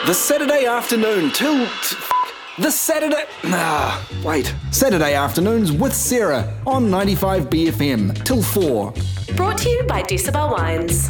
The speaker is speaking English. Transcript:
The Saturday afternoon till... Saturday afternoons with Sarah on 95 BFM till 4. Brought to you by Decibel Wines.